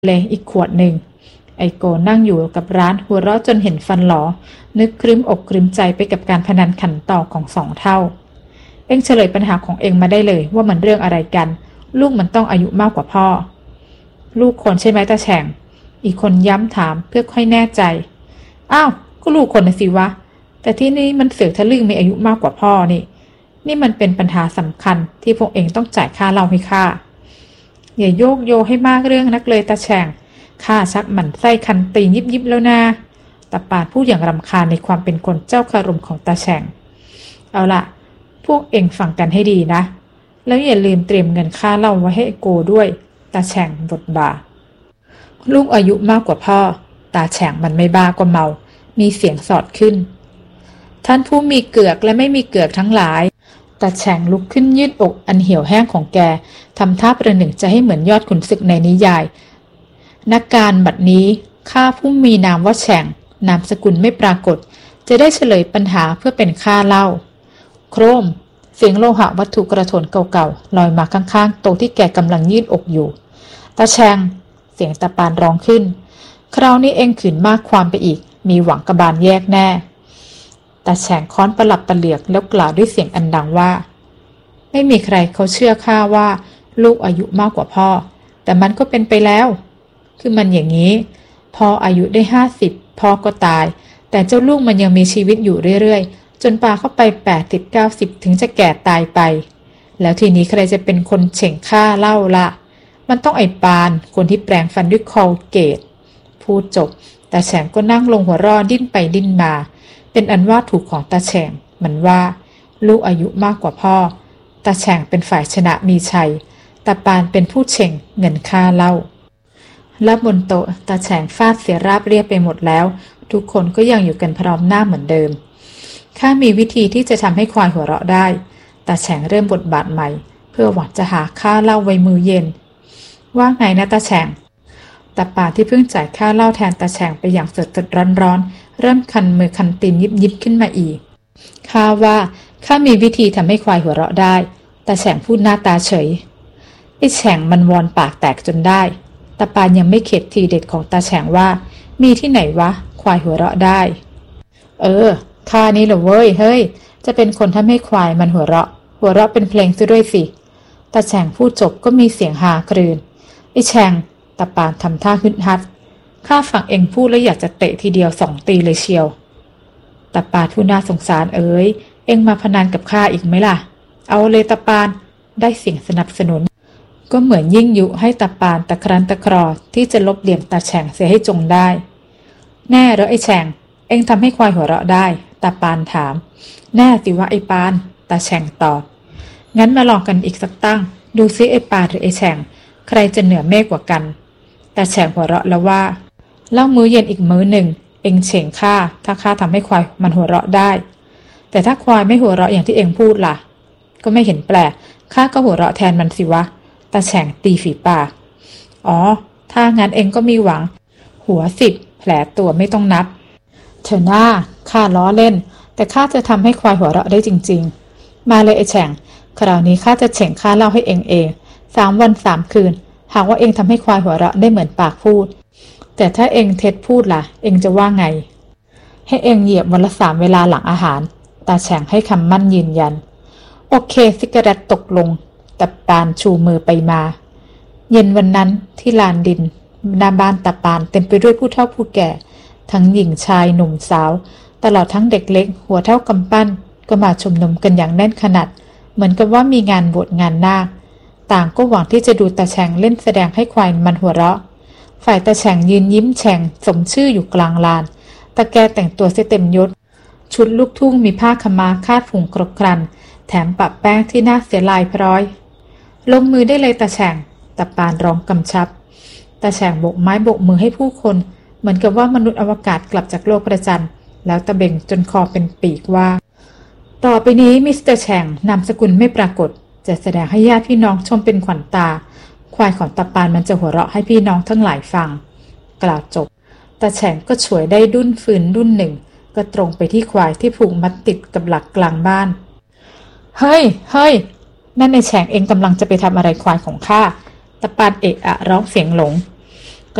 เลยอีกขวดหนึ่งไอโกนั่งอยู่กับร้านหัวเราะจนเห็นฟันหลอนึกครึ้มอกครึ้มใจไปกับการพนันขันต่อของสองเท่าเอ็งเฉลยปัญหาของเอ็งมาได้เลยว่ามันเรื่องอะไรกันลูกมันต้องอายุมากกว่าพ่อลูกคนใช่ไหมตาแฉ่งอีกคนย้ำถามเพื่อค่อยแน่ใจอ้าวก็ลูกคนนะสิวะแต่ที่นี่มันเสือกทะลึ่งมีอายุมากกว่าพ่อนี่มันเป็นปัญหาสำคัญที่พวกเอ็งต้องจ่ายค่าเหล้าให้ข้าอย่าโยกโยให้มากเรื่องนักเลยตาแฉ่งข้าชักหมั่นไส้คันตียิบแล้วนะตาปาดพูดอย่างรำคาญในความเป็นคนเจ้าคารมของตาแฉ่งเอาล่ะพวกเอ็งฟังกันให้ดีนะแล้วอย่าลืมเตรียมเงินค่าเหล้าไว้ให้โกด้วยตาแฉ่งบทบ่าลูกอายุมากกว่าพ่อตาแฉ่งมันไม่บ้าก็เมามีเสียงสอดขึ้นท่านผู้มีเกือกและไม่มีเกือกทั้งหลายตาแฉ่งลุกขึ้นยืดอกอันเหี่ยวแห้งของแกทำท่าประหนึ่งจะให้เหมือนยอดขุนศึกในนิยายนักการบัดนี้ข้าผู้มีนามว่าแฉ่งนามสกุลไม่ปรากฏจะได้เฉลยปัญหาเพื่อเป็นค่าเหล้าโครมเสียงโลหะวัตถุกระโถนเก่าๆลอยมาข้างๆโต๊ะที่แกกำลังยืดอกอยู่ตาแฉ่งเสียงตาปานร้องขึ้นคราวนี้เอ็งขืนมากความไปอีกมีหวังกบาลแยกแน่ตาแฉ่งค้อนประหลับประเหลือกแล้วกล่าวด้วยเสียงอันดังว่าไม่มีใครเขาเชื่อข้าว่าลูกอายุมากกว่าพ่อแต่มันก็เป็นไปแล้วคือมันอย่างนี้พ่ออายุได้50พ่อก็ตายแต่เจ้าลูกมันยังมีชีวิตอยู่เรื่อยๆจนป่าเข้าไป80-90ถึงจะแก่ตายไปแล้วทีนี้ใครจะเป็นคนเฉ่งค่าเหล้าละมันต้องไอ้ปานคนที่แปลงฟันด้วยคอลเกตพูดจบตาแฉ่งก็นั่งลงหัวเร่อดิ้นไปดิ้นมาเป็นอันว่าถูกของตาแฉ่งมันว่าลูกอายุมากกว่าพ่อตาแฉ่งเป็นฝ่ายชนะมีชัยตาปานเป็นผู้เฉ่งเงินค่าเหล้าและบนโต๊ะตาแฉ่งฟาดเสียราบเรียบไปหมดแล้วทุกคนก็ยังอยู่กันพร้อมหน้าเหมือนเดิมข้ามีวิธีที่จะทำให้ควายหัวเราะได้ตาแฉ่งเริ่มบทบาทใหม่เพื่อหวังจะหาค่าเหล้าไว้มื้อเย็นว่าไงนะตาแฉ่งตาปานที่เพิ่งจ่ายค่าเหล้าแทนตาแฉ่งไปอย่างสดๆร้อนๆเริ่มคันมือคันตีนยิบขึ้นมาอีกข้าว่าข้ามีวิธีทำให้ควายหัวเราะได้ตาแฉ่งพูดหน้าตาเฉยไอ้แฉ่งมันวอนปากแตกจนได้ตาปานยังไม่เข็ดทีเด็ดของตาแฉ่งว่ามีที่ไหนวะควายหัวเราะได้ข้านี่เหรอเว้ยเฮ้ยจะเป็นคนทำให้ควายมันหัวเราะเป็นเพลงซะด้วยสิตาแฉ่งพูดจบก็มีเสียงฮาครืนไอ้แฉ่งตาปานทำท่าฮึดฮัดข้าฟังเองพูดแล้วอยากจะเตะทีเดียว2 ตีเลยเชียวตาปานผู้น่าสงสารเอ็งมาพนันกับข้าอีกไหมล่ะเอาเลยตาปานได้เสียงสนับสนุนก็เหมือนยิ่งยุให้ตาปานตะครันตะครอที่จะลบเหลี่ยมตาแฉ่งเสียให้จงได้แน่เหรอไอ้แฉ่งเอ็งทำให้ควายหัวเราะได้ตาปานถามแน่สิวะไอ้ปานตาแฉ่งตอบงั้นมาลองกันอีกสักตั้งดูซิไอ้ปานหรือไอ้แฉ่งใครจะเหนือเมฆกว่ากันตาแฉ่งหัวเราะแล้วว่าเล่ามื้อเย็นอีกมื้อหนึ่งเอ็งเฉ่งข้าถ้าข้าทำให้ควายมันหัวเราะได้แต่ถ้าควายไม่หัวเราะอย่างที่เอ็งพูดล่ะก็ไม่เห็นแปลกข้าก็หัวเราะแทนมันสิวะตาแฉ่งตีฝีปากอ๋อถ้างั้นเอ็งก็มีหวังหัว10แผลตัวไม่ต้องนับเธอหน้าข้าล้อเล่นแต่ข้าจะทำให้ควายหัวเราะได้จริงๆมาเลยไอ้แฉ่งคราวนี้ข้าจะเฉ่งค่าเหล้าให้เอง3 วัน 3 คืนหากว่าเอ็งทำให้ควายหัวเราะได้เหมือนปากพูดแต่ถ้าเอ็งเท็จพูดล่ะเอ็งจะว่าไงให้เอ็งเหยียบวันละ3 เวลาหลังอาหารตาแฉ่งให้คำมั่นยืนยันโอเคซิกาเรตตกลงตาปานชูมือไปมาเย็นวันนั้นที่ลานดินหน้าบ้านตาปานเต็มไปด้วยผู้เฒ่าผู้แก่ทั้งหญิงชายหนุ่มสาวตลอดทั้งเด็กเล็กหัวเท่ากำปั้นก็มาชุมนุมกันอย่างแน่นขนาดเหมือนกับว่ามีงานบวชงานนาคต่างก็หวังที่จะดูตาแฉ่งเล่นแสดงให้ควายมันหัวเราะฝ่ายตาแฉ่งยืนยิ้มแฉ่งสมชื่ออยู่กลางลานตาแกแต่งตัวเสียเต็มยศชุดลูกทุ่งมีผ้าขม้าคาดผงครบครันแถมปะแป้งที่หน้าเสียลายพร้อยลงมือได้เลยตาแฉ่งตาปานร้องกำชับตาแฉ่งโบกไม้โบกมือให้ผู้คนเหมือนกับว่ามนุษย์อวกาศกลับจากโลกประจันทร์แล้วตะเบ่งจนคอเป็นปีกว่าต่อไปนี้มิสเตอร์แฉ่งนามสกุลไม่ปรากฏจะแสดงให้ญาติพี่น้องชมเป็นขวัญตาควายของตาปานมันจะหัวเราะให้พี่น้องทั้งหลายฟังกล่าวจบตาแฉ่งก็ฉวยได้ดุ้นฟืนดุ้นหนึ่งก็ตรงไปที่ควายที่ผูกมัดติดกับหลักกลางบ้านเฮ้ยนั่นในแฉ่งเองกำลังจะไปทำอะไรควายของข้าตาปานเอะอะร้องเสียงหลง